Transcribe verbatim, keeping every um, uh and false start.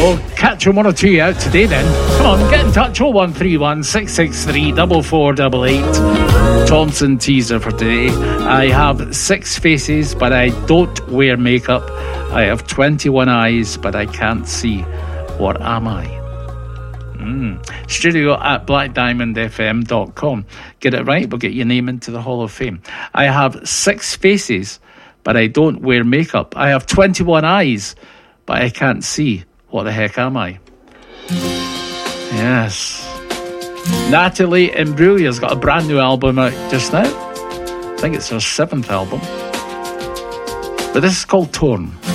We'll catch one or two out today then. Come on, get in touch. oh one three one, six six three, four four eight eight. Thompson teaser for today. I have six faces, but I don't wear makeup. I have twenty-one eyes, but I can't see. What am I? Mm. Studio at black diamond f m dot com. Get it right, we'll get your name into the Hall of Fame. I have six faces, but I don't wear makeup. I have twenty-one eyes, but I can't see. What the heck am I? Yes. Natalie Imbruglia's got a brand new album out just now. I think it's her seventh album. But this is called Torn.